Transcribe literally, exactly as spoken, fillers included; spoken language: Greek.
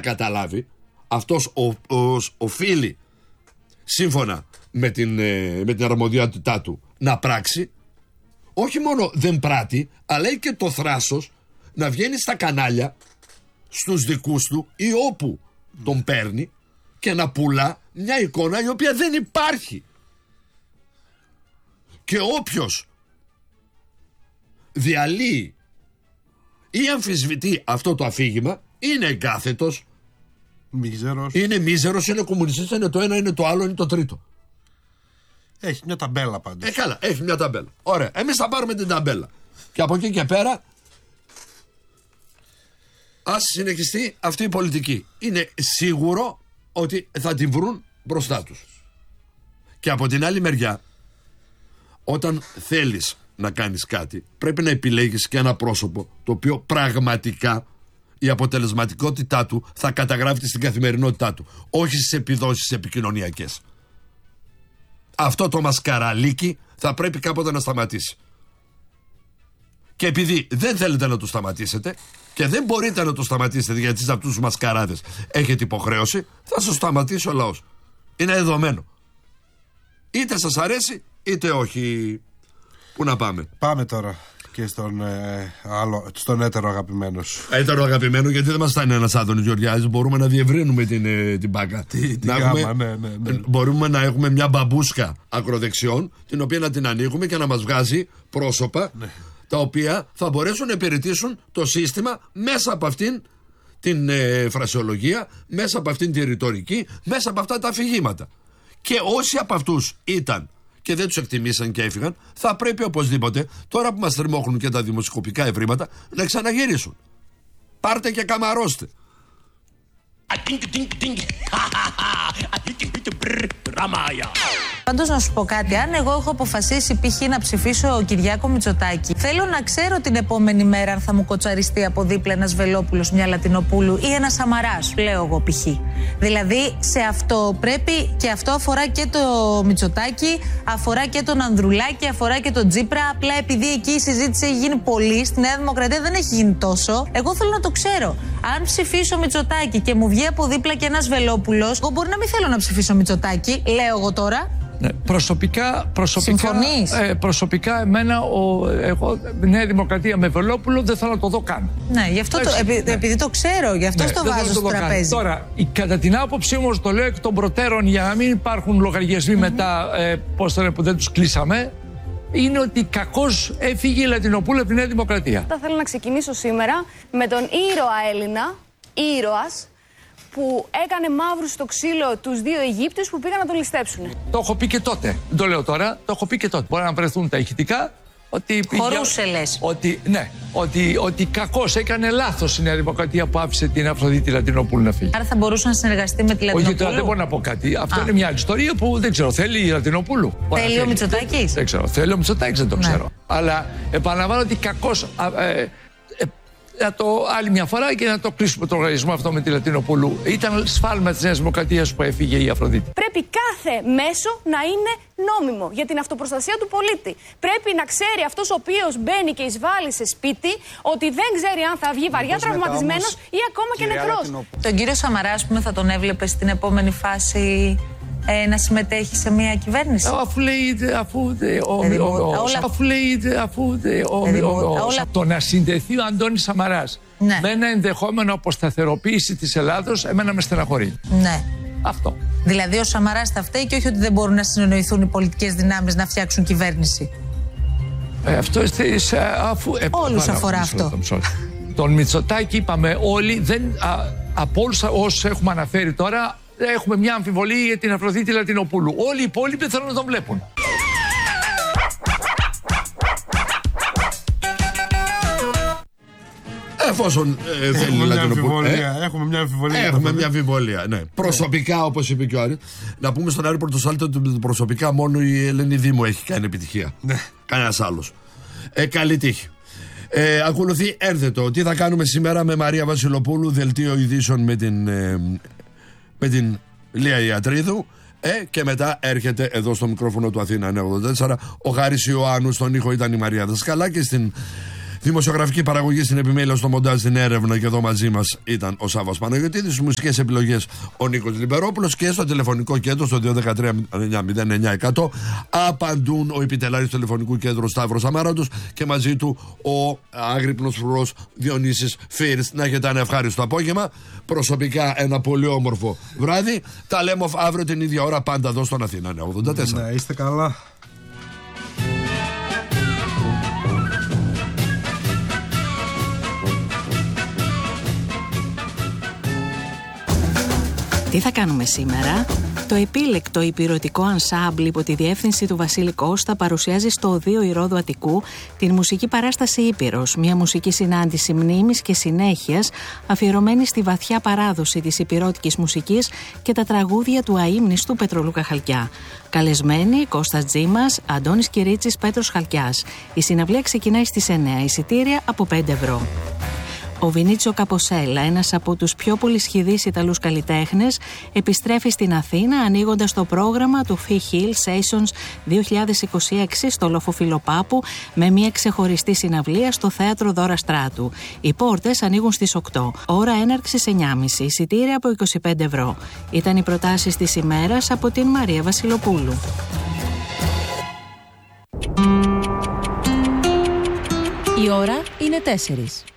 καταλάβει, αυτός ο, ο, οφείλει σύμφωνα με την, ε, με την αρμοδιότητά του να πράξει. Όχι μόνο δεν πράττει, αλλά έχει και το θράσος να βγαίνει στα κανάλια, στους δικούς του ή όπου τον παίρνει και να πουλά μια εικόνα η οποία δεν υπάρχει. Και όποιος διαλύει ή αμφισβητεί αυτό το αφήγημα είναι εγκάθετος, μίζερος. είναι μίζερος, είναι κομμουνιστής, είναι το ένα, είναι το άλλο, είναι το τρίτο. Έχει μια ταμπέλα πάντως. Ε, καλά, έχει μια ταμπέλα. Ωραία, εμείς θα πάρουμε την ταμπέλα. Και από εκεί και πέρα ας συνεχιστεί αυτή η πολιτική. Είναι σίγουρο ότι θα την βρουν μπροστά τους. Και από την άλλη μεριά, όταν θέλεις να κάνεις κάτι, πρέπει να επιλέγεις και ένα πρόσωπο το οποίο πραγματικά η αποτελεσματικότητά του θα καταγράφεται στην καθημερινότητά του, όχι στις επιδόσεις επικοινωνιακές. Αυτό το μασκαραλίκι θα πρέπει κάποτε να σταματήσει. Και επειδή δεν θέλετε να το σταματήσετε και δεν μπορείτε να το σταματήσετε γιατί σε αυτούς τους μασκαράδες έχετε υποχρέωση, θα σας σταματήσει ο λαός. Είναι δεδομένο. Είτε σας αρέσει είτε όχι. Πού να πάμε? Πάμε τώρα και στον, ε, άλλο, στον έτερο αγαπημένο σου. Έτερο αγαπημένο, γιατί δεν μας φτάνει ένας Άδωνης Γεωργιάδης. Μπορούμε να διευρύνουμε την, ε, την μπάκα. Τι, να γάμα, έχουμε, ναι, ναι, ναι. Μπορούμε να έχουμε μια μπαμπούσκα ακροδεξιών, την οποία να την ανοίγουμε και να μας βγάζει πρόσωπα, ναι, τα οποία θα μπορέσουν να υπηρετήσουν το σύστημα μέσα από αυτήν την ε, φρασιολογία, μέσα από αυτήν τη ρητορική, μέσα από αυτά τα αφηγήματα. Και όσοι από αυτούς ήταν και δεν τους εκτιμήσαν και έφυγαν, θα πρέπει οπωσδήποτε, τώρα που μας τριμώχνουν και τα δημοσκοπικά ευρήματα, να ξαναγυρίσουν. Πάρτε και καμαρώστε. Πάντως να σου πω κάτι, αν εγώ έχω αποφασίσει π.χ. να ψηφίσω Κυριάκο Μητσοτάκη, θέλω να ξέρω την επόμενη μέρα αν θα μου κοτσαριστεί από δίπλα ένας Βελόπουλος, μια Λατινοπούλου ή ένας Σαμαράς, λέω εγώ π.χ. Δηλαδή σε αυτό πρέπει, και αυτό αφορά και το Μητσοτάκη, αφορά και τον Ανδρουλάκη, αφορά και τον Τσίπρα. Απλά επειδή εκεί η συζήτηση έχει γίνει πολύ, στη Νέα Δημοκρατία δεν έχει γίνει τόσο. Εγώ θέλω να το ξέρω. Αν ψηφίσω Μητσοτάκη και μου βγει από δίπλα και ένας Βελόπουλος, εγώ μπορεί να μην θέλω να ψηφίσω Μητσοτάκη, λέω εγώ τώρα. Ναι, προσωπικά, προσωπικά, ε, προσωπικά εμένα ο, εγώ, Νέα Δημοκρατία με Βελόπουλο δεν θέλω να το δω καν. Ναι, γι' αυτό το, επει, ναι. επειδή το ξέρω, γι' αυτό ναι, το βάζω στο τραπέζι. Τώρα, κατά την άποψη όμως, το λέω εκ των προτέρων για να μην υπάρχουν λογαριασμοί mm-hmm. μετά ε, πώς το λένε, που δεν τους κλείσαμε, είναι ότι κακώς έφυγε η Λατινοπούλου από τη Νέα Δημοκρατία. Θα θέλω να ξεκινήσω σήμερα με τον ήρωα Έλληνα, ήρωας, που έκανε μαύρους στο ξύλο τους δύο Αιγύπτιους που πήγαν να τον ληστέψουν. Το έχω πει και τότε. Δεν το λέω τώρα. Το έχω πει και τότε. Μπορεί να βρεθούν τα ηχητικά. Ότι χωρούσε πήγε, λες. Ότι, ναι. Ότι, ότι κακώς έκανε λάθος η Νέα Δημοκρατία που άφησε την Αφροδίτη Λατινοπούλου να φύγει. Άρα θα μπορούσε να συνεργαστεί με τη Λατινοπούλου. Όχι, τώρα δεν μπορώ να πω κάτι. Αυτό Α. είναι μια άλλη ιστορία που δεν ξέρω. Θέλει η Λατινοπούλου. Θέλει ο Μητσοτάκης. Δεν ξέρω. Θέλει ο Μητσοτάκης, δεν το ξέρω. Ναι. Αλλά επαναλαμβάνω ότι κακώς. Ε, να το άλλη μια φορά και να το κλείσουμε το οργανισμό αυτό με τη Λατινοπούλου. Ήταν σφάλμα της Νέας Δημοκρατίας που έφυγε η Αφροδίτη. Πρέπει κάθε μέσο να είναι νόμιμο για την αυτοπροστασία του πολίτη. Πρέπει να ξέρει αυτός ο οποίος μπαίνει και εισβάλλει σε σπίτι ότι δεν ξέρει αν θα βγει βαριά τραυματισμένος ή ακόμα και νεκρός. Τον κύριο Σαμαρά, ας πούμε, θα τον έβλεπε στην επόμενη φάση Ε, να συμμετέχει σε μια κυβέρνηση. Αφού λέει, αφού, αφού λέει, αφού, το να συνδεθεί ο Αντώνης Σαμαράς ναι. με ένα ενδεχόμενο αποσταθεροποίηση της Ελλάδος, εμένα με στεναχωρεί. Ναι. Αυτό. Δηλαδή ο Σαμαράς θα φταίει και όχι ότι δεν μπορούν να συνεννοηθούν οι πολιτικές δυνάμεις να φτιάξουν κυβέρνηση. Ε, αυτό είστε, αφού... Ε, Όλους πάρα, αφορά μισό, αυτό. Μισό, μισό. Τον Μητσοτάκη είπαμε όλοι, δεν, α, από όλους όσους έχουμε αναφέρει τώρα, έχουμε μια αμφιβολία για την Αφροδίτη Λατινοπούλου. Όλοι οι υπόλοιποι θέλουν να τον βλέπουν. Εφόσον ε, θέλει έχουμε, μια αμφιβολία, ε? έχουμε μια αμφιβολία. Έχουμε μια αμφιβολία, ναι. Προσωπικά, όπως είπε και ο Άρης, να πούμε στον Άρη Πορτοσάλτη ότι προσωπικά μόνο η Ελένη Δήμου έχει κάνει επιτυχία. Ναι. Κανένας άλλος. Ε, καλή τύχη. Ε, ακολουθεί έρδετο. Τι θα κάνουμε σήμερα με Μαρία Βασιλοπούλου, δελτίο ειδήσεων με την... Ε, με την Λία Ιατρίδου ε, και μετά έρχεται εδώ στο μικρόφωνο του Αθήνα εννιακόσια ογδόντα τέσσερα ο Χάρης Ιωάννου, στον ήχο ήταν η Μαρία Δασκαλάκη, στην Δημοσιογραφική παραγωγή στην επιμέλεια, στο μοντάζ, στην έρευνα και εδώ μαζί μας ήταν ο Σάββας Παναγιωτίδης. Στις μουσικές επιλογές ο Νίκος Λιμπερόπουλος και στο τηλεφωνικό κέντρο στο δύο ένα τρία εννιά μηδέν εννιά εκατό απαντούν ο επιτελάρης του τηλεφωνικού κέντρου Σταύρος Αμάραντος και μαζί του ο άγρυπνος φρουρός Διονύσης Φύρς. Να έχετε ένα ευχάριστο απόγευμα. Προσωπικά ένα πολύ όμορφο βράδυ. Τα λέμε αύριο την ίδια ώρα πάντα εδώ στον Αθήνα ογδόντα τέσσερα. Ναι, είστε καλά. Τι θα κάνουμε σήμερα? Το επίλεκτο υπηρωτικό ανσάμπλ υπό τη διεύθυνση του Βασίλη Κώστα παρουσιάζει στο Οδείο Ηρώδου Αττικού την μουσική παράσταση Ήπειρος, μια μουσική συνάντηση μνήμης και συνέχειας αφιερωμένη στη βαθιά παράδοση της υπηρώτικης μουσικής και τα τραγούδια του αείμνηστου Πετρολούκα Χαλκιά. Καλεσμένοι Κώστας Τζίμας, Αντώνης Κυρίτσης, Πέτρος Χαλκιάς. Η συναυλία ξεκινάει στις εννιά, εισιτήρια από πέντε ευρώ. Ο Βινίτσιο Καποσέλα, ένας από τους πιο πολυσχηδείς Ιταλούς καλλιτέχνες, επιστρέφει στην Αθήνα ανοίγοντας το πρόγραμμα του Fee Hill Sessions δύο χιλιάδες είκοσι έξι στο Λόφο Φιλοπάπου με μια ξεχωριστή συναυλία στο Θέατρο Δώρα Στράτου. Οι πόρτες ανοίγουν στις οκτώ, ώρα έναρξης εννιά και μισή, εισιτήρια από είκοσι πέντε ευρώ. Ήταν οι προτάσεις της ημέρας από την Μαρία Βασιλοπούλου. Η ώρα είναι τέσσερις.